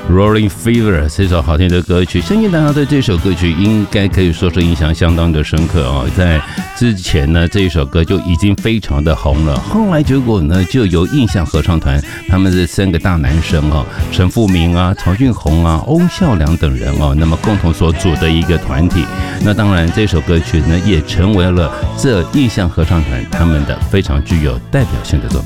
Rolling Fever 这首好听的歌曲，相信大家对这首歌曲应该可以说是印象相当的深刻哦。在之前呢，这一首歌就已经非常的红了，后来结果呢，就由印象合唱团他们这3个大男生哦，陈复明啊、曹俊宏啊、翁孝良等人哦，那么共同所组的一个团体。那当然，这首歌曲呢，也成为了这印象合唱团他们的非常具有代表性的作品。